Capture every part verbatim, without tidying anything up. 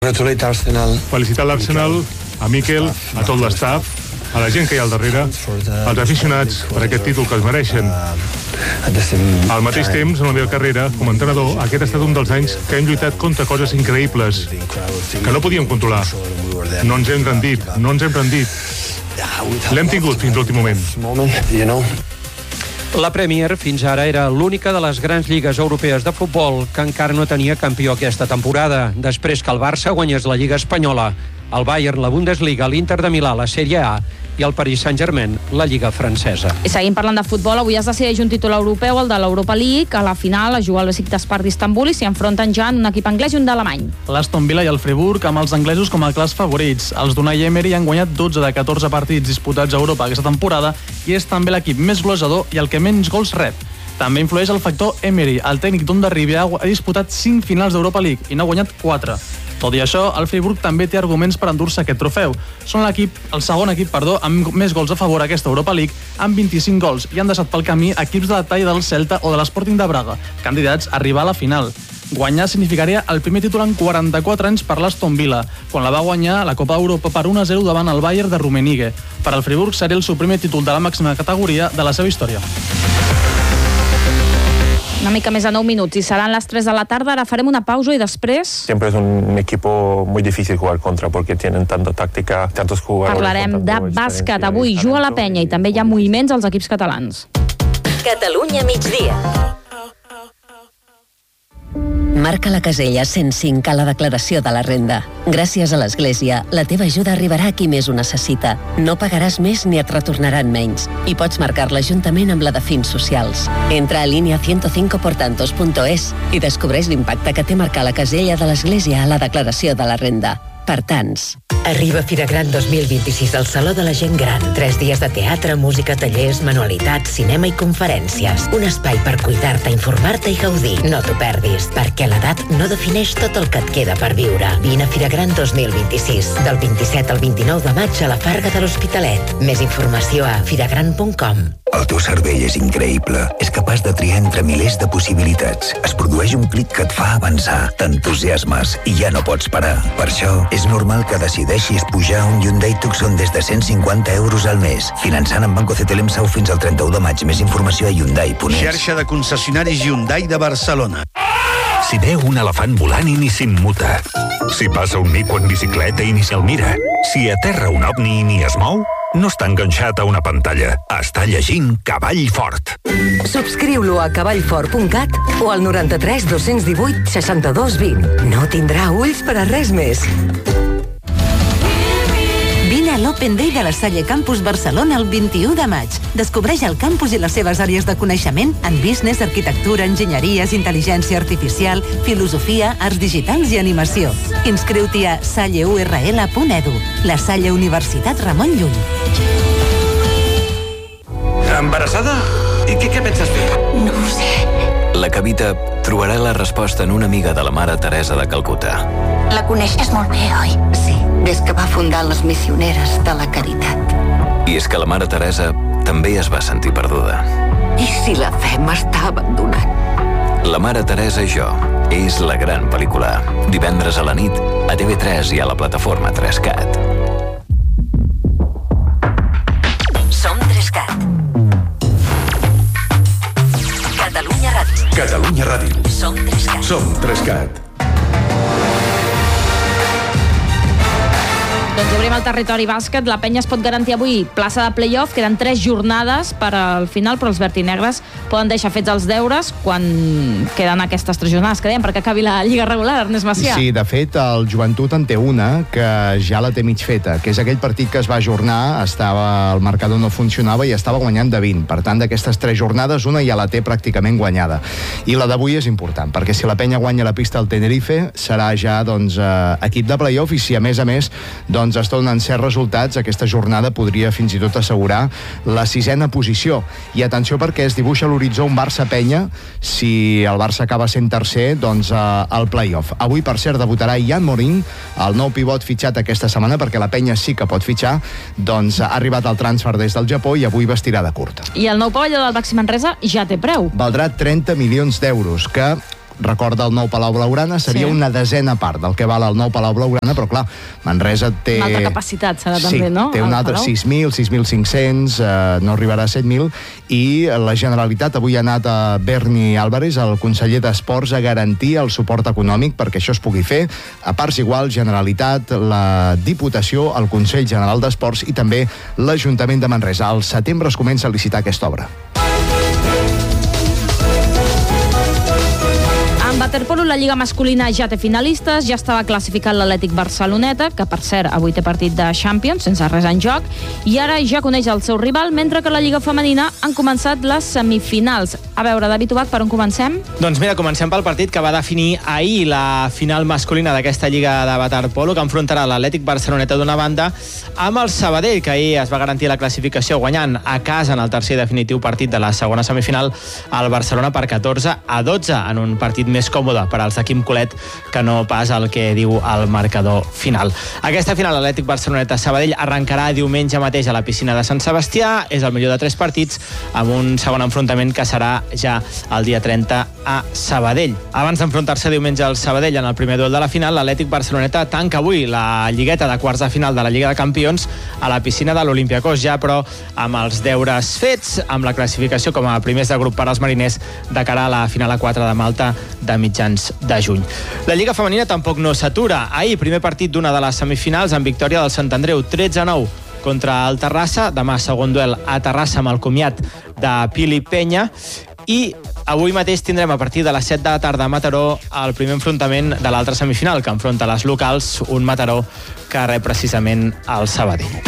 Felicitar l'Arsenal, a Mikel, a tot l'estaf, a la gent que hi ha al darrere, als aficionats per aquest títol que es mereixen. Al mateix temps, en la meva carrera, com a entrenador, aquest ha estat un dels anys que hem lluitat contra coses increïbles, que no podíem controlar. No ens hem rendit, no ens hem rendit. L'hem tingut fins l'últim moment. La Premier fins ara era l'única de les grans lligues europees de futbol que encara no tenia campió aquesta temporada, després que el Barça guanyés la Lliga Espanyola, el Bayern la Bundesliga, l'Inter de Milà la Sèrie A i el Paris Saint-Germain la Lliga francesa. I seguim parlant de futbol. Avui es decideix un títol europeu, el de l'Europa League. A la final es juga el Besiktas d'Istanbul i s'hi enfronten ja en un equip anglès i un d'alemany. L'Aston Villa i el Freiburg amb els anglesos com a clars favorits. Els d'Unai Emery han guanyat dotze de catorze partits disputats a Europa aquesta temporada i és també l'equip més golejador i el que menys gols rep. També influeix el factor Emery. El tècnic d'Ondarribi ha disputat cinc finals d'Europa League i n'ha guanyat quatre. Tot i això, el Freiburg també té arguments per endur-se aquest trofeu. Són l'equip, el segon equip, perdó, amb més gols a favor a aquesta Europa League, amb vint-i-cinc gols, i han deixat pel camí equips de la talla del Celta o de l'Sporting de Braga, candidats a arribar a la final. Guanyar significaria el primer títol en quaranta-quatre anys per l'Aston Villa, quan la va guanyar la Copa Europa per un a zero davant el Bayern de Rummenigge. Per al Freiburg seria el seu primer títol de la màxima categoria de la seva història. Una mica més de nou minuts i seran les tres de la tarda. Ara farem una pausa i després... Siempre es un equipo muy difícil jugar contra porque tienen tanta táctica, tantos jugadores... Parlarem de bàsquet. Avui juga la Penya i també hi ha moviments als equips catalans. Catalunya migdia. Marca la casella cent cinc a la declaració de la renda. Gràcies a l'Església, la teva ajuda arribarà a qui més ho necessita. No pagaràs més ni et retornaran menys. I pots marcar-la juntament amb la de fins socials. Entra a línia ciento cinco portantos punto es i descobreix l'impacte que té marcar la casella de l'Església a la declaració de la renda. Per tants. Arriba Fira Gran dos mil vint-i-sis al Saló de la Gent Gran. Tres dies de teatre, música, tallers, manualitats, cinema i conferències. Un espai per cuidar-te, informar-te i gaudir. No t'ho perdis, perquè l'edat no defineix tot el que et queda per viure. Vine a Fira Gran dos mil vint-i-sis, del vint-i-set al vint-i-nou de maig a la Farga de l'Hospitalet. Més informació a firagran punt com. El teu cervell és increïble. És capaç de triar entre milers de possibilitats. Es produeix un clic que et fa avançar. T'entusiasmes i ja no pots parar. Per això, és normal que decideixis pujar un Hyundai Tucson des de cent cinquanta euros al mes. Finançant amb Banco C T L M S A U fins al trenta-u de maig. Més informació a Hyundai punt es. Xarxa de concessionaris Hyundai de Barcelona. Si veu un elefant volant i ni s'immuta. Si passa un mico en bicicleta i ni se'l mira. Si aterra un ovni i ni es mou, no està enganxat a una pantalla. Està llegint Cavall Fort. Subscriu-lo a cavallfort punt cat o al noranta-tres dos-cents divuit seixanta-dos vint. No tindrà ulls per a res més. Vine a l'Open Day de la Salle Campus Barcelona el vint-i-u de maig. Descobreix el campus i les seves àrees de coneixement en business, arquitectura, enginyeries, intel·ligència artificial, filosofia, arts digitals i animació. Inscriu-t'hi a salle u erre ele punt edu. La Salle Universitat Ramon Llull. Embarassada? I què, què penses fer? No ho sé. La Cavita trobarà la resposta en una amiga de la Mare Teresa de Calcuta. La coneixes molt bé, oi? Sí, des que va fundar les Missioneres de la Caritat. I és que la Mare Teresa també es va sentir perduda. I si la fe m'està abandonant? La Mare Teresa i jo és la gran pel·lícula. Divendres a la nit a T V tres i a la plataforma tres cat. Som tres cat. Catalunya Ràdio. Catalunya Ràdio. Som tres cat. Som tres cat. Doncs obrim el territori bàsquet. La Penya es pot garantir avui plaça de play-off. Queden tres jornades per al final, però els vertinegres poden deixar fets els deures quan queden aquestes tres jornades que dèiem, perquè acabi la Lliga regular, Ernest Macià. Sí, de fet, el Joventut en té una que ja la té mig feta, que és aquell partit que es va ajornar, estava, el marcador no funcionava i estava guanyant de vint. Per tant, d'aquestes tres jornades, una ja la té pràcticament guanyada. I la d'avui és important, perquè si la Penya guanya la pista al Tenerife, serà ja doncs, eh, equip de play-off, i si a més a més doncs, es donen certs resultats, aquesta jornada podria fins i tot assegurar la sisena posició. I atenció, perquè es dibuixa a l'horitzó un Barça-Penya. Si el Barça acaba sent tercer, doncs eh, al play-off. Avui, per cert, debutarà Jan Morín, el nou pivot fitxat aquesta setmana, perquè la Penya sí que pot fitxar, doncs ha arribat al transfer des del Japó i avui vestirà de curta. I el nou pavelló del Baxi Manresa ja té preu. Valdrà trenta milions d'euros, que recorda el nou Palau Blaugrana, seria Sí. una desena part del que val el nou Palau Blaugrana, però clar, Manresa té... Una altra capacitat serà Sí, també, no? té el un altre Palau? sis mil, sis mil cinc-cents, eh, no arribarà a set mil, i la Generalitat avui ha anat a Berni Álvarez, el conseller d'Esports, a garantir el suport econòmic perquè això es pugui fer. A parts iguals, Generalitat, la Diputació, el Consell General d'Esports i també l'Ajuntament de Manresa. Al setembre es comença a licitar aquesta obra. En waterpolo, la Lliga masculina ja té finalistes, ja estava classificat l'Atlètic Barceloneta, que per cert avui té partit de Champions, sense res en joc, i ara ja coneix el seu rival, mentre que la Lliga femenina han començat les semifinals. A veure, David Ubach, per on comencem? Doncs mira, comencem pel partit que va definir ahir la final masculina d'aquesta Lliga de waterpolo, que enfrontarà l'Atlètic Barceloneta d'una banda amb el Sabadell, que ahir es va garantir la classificació guanyant a casa en el tercer i definitiu partit de la segona semifinal al Barcelona per catorze a dotze, en un partit més còmode per al Quim Colet que no pas el que diu el marcador final. Aquesta final, l'Atlètic Barceloneta-Sabadell, arrencarà diumenge mateix a la piscina de Sant Sebastià. És el millor de tres partits, amb un segon enfrontament que serà ja el dia trenta a Sabadell. Abans d'enfrontar-se diumenge al Sabadell en el primer duel de la final, l'Atlètic Barceloneta tanca avui la lligueta de quarts de final de la Lliga de Campions a la piscina de l'Olympiacos, ja però amb els deures fets, amb la classificació com a primers de grup per als mariners de cara a la final a quatre de Malta de mitjans de juny. La Lliga femenina tampoc no s'atura. Ahir, primer partit d'una de les semifinals amb victòria del Sant Andreu tretze a nou contra el Terrassa. Demà segon duel a Terrassa amb el comiat de Pili Penya. I avui mateix tindrem a partir de les set de la tarda a Mataró el primer enfrontament de l'altra semifinal, que enfronta les locals, un Mataró que rep precisament el Sabadell.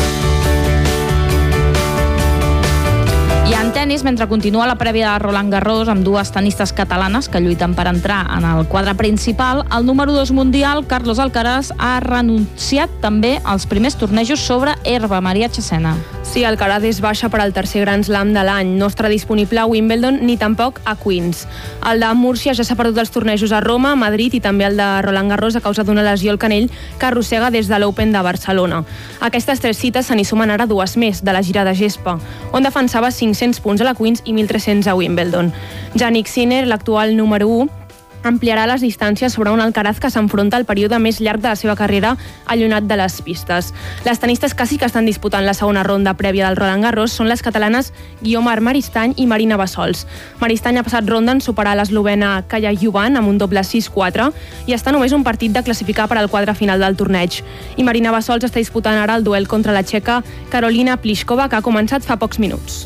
I en tennis, mentre continua la prèvia de Roland Garros amb dues tenistes catalanes que lluiten per entrar en el quadre principal, el número dos mundial, Carlos Alcaraz, ha renunciat també als primers tornejos sobre herba. Maria Chesena. Sí, Alcaraz és baixa per al tercer Grand Slam de l'any. No estarà disponible a Wimbledon ni tampoc a Queens. El de Múrcia ja s'ha perdut els tornejos a Roma, Madrid i també el de Roland Garros a causa d'una lesió al canell que arrossega des de l'Open de Barcelona. Aquestes tres cites se n'hi sumen ara dues més de la gira de gespa, on defensava cinc-cents punts a la Queens i mil tres-cents a Wimbledon. Jannik Sinner, l'actual número u, ampliarà les distàncies sobre un Alcaraz que s'enfronta al període més llarg de la seva carrera allunyat de les pistes. Les tenistes que sí que estan disputant la segona ronda prèvia del Roland Garros són les catalanes Guiomar Maristany i Marina Bassols. Maristany ha passat ronda en superar l'eslovena Kaja Juvan amb un doble sis quatre i està només un partit de classificar per al quadre final del torneig. I Marina Bassols està disputant ara el duel contra la txeca Karolina Pliskova, que ha començat fa pocs minuts.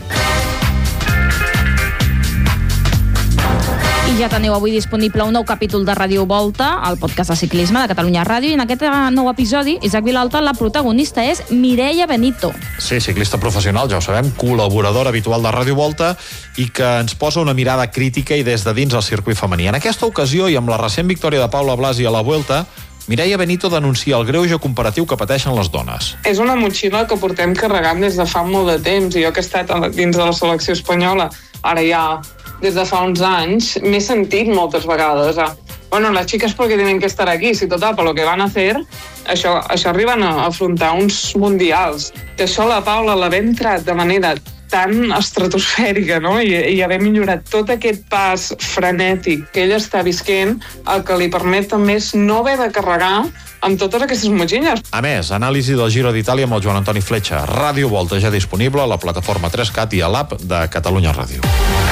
I ja teniu avui disponible un nou capítol de Ràdio Volta, el podcast de ciclisme de Catalunya Ràdio, i en aquest nou episodi, Isaac Vilalta, la protagonista és Mireia Benito. Sí, ciclista professional, ja ho sabem, col·laboradora habitual de Ràdio Volta i que ens posa una mirada crítica i des de dins al circuit femení. En aquesta ocasió, i amb la recent victòria de Paula Blasi a la Vuelta, Mireia Benito denuncia el greuge comparatiu que pateixen les dones. És una motxilla que portem carregant des de fa molt de temps, i jo que he estat dins de la selecció espanyola, ara ja des de fa uns anys, m'he sentit moltes vegades a, bueno, las chicas porque tienen que estar aquí, si total, per lo que van a hacer, això, això arriben a afrontar uns mundials. Que això la Paula l'ha entrat de manera tan estratosfèrica, no? I, i haver millorat tot aquest pas frenètic que ella està visquent, el que li permet també és no haver de carregar amb totes aquestes motxilles. A més, anàlisi del Giro d'Itàlia amb el Joan Antoni Fletxa. Ràdio Volta ja disponible a la plataforma tres cat i a l'app de Catalunya Ràdio.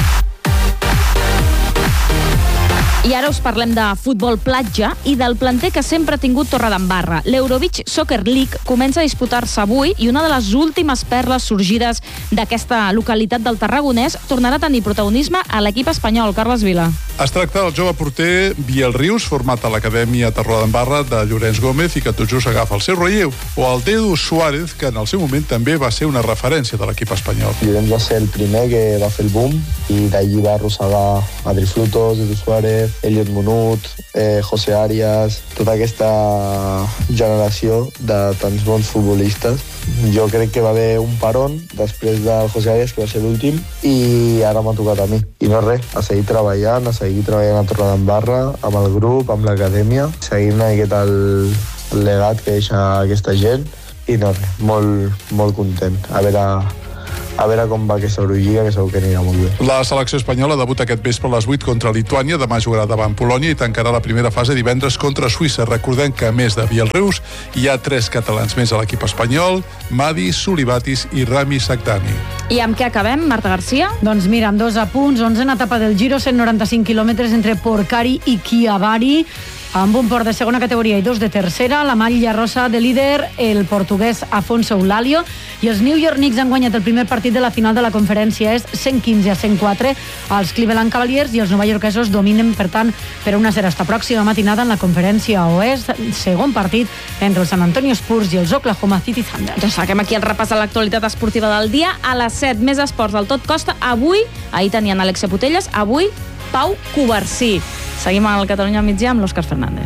I ara us parlem de futbol platja i del planter que sempre ha tingut Torredembarra. L'Eurobeach Soccer League comença a disputar-se avui i una de les últimes perles sorgides d'aquesta localitat del Tarragonès tornarà a tenir protagonisme a l'equip espanyol. Carles Vila. Es tracta del jove porter Biel Rius, format a l'Acadèmia Torredembarra de Llorenç Gómez i que tot just agafa el seu relleu, o el Dedu Suárez, que en el seu moment també va ser una referència de l'equip espanyol. Llorenç va ser el primer que va fer el boom i d'allí va arrossegar Adri Frutos, Dedu Suárez, Elliot Munut, eh, José Arias, tota aquesta generació de tants bons futbolistes. Jo crec que va haver un paron després del José Arias, que va ser l'últim, i ara m'ha tocat a mi. I no res, a seguir treballant, a seguir treballant a Torredembarra, amb el grup, amb l'acadèmia, seguint aquest el, el legat que deixa aquesta gent, i no res, molt, molt content. A veure, a veure com va aquesta Eurolliga, que segur que anirà molt bé. La selecció espanyola debuta aquest vespre a les vuit contra Lituània, demà jugarà davant Polònia i tancarà la primera fase divendres contra Suïssa. Recordem que a més de Bielrius hi ha tres catalans més a l'equip espanyol, Madi, Sulibatis i Rami Sagdani. I amb què acabem, Marta Garcia? Doncs mira, amb dos apunts, onzena etapa del Giro, cent noranta-cinc quilòmetres entre Porcari i Chiavari, amb un port de segona categoria i dos de tercera, la malla rosa de líder, el portuguès Afonso Eulalio, i els New York Knicks han guanyat el primer partit de la final de la conferència est, cent quinze a cent quatre, als Cleveland Cavaliers, i els novaiorquesos dominen, per tant, per una zero. Esta pròxima matinada en la conferència oest, segon partit entre els San Antonio Spurs i els Oklahoma City Thunder. Ja saquem aquí el repàs de l'actualitat esportiva del dia. A les set, més esports del Tot Costa. Avui, ahir tenien Alexia Putelles, avui Pau Covarsí. Seguim al Catalunya al migdia amb l'Òscar Fernández.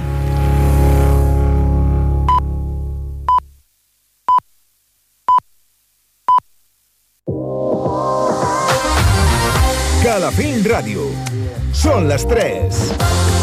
Calafell Ràdio. Són les tres.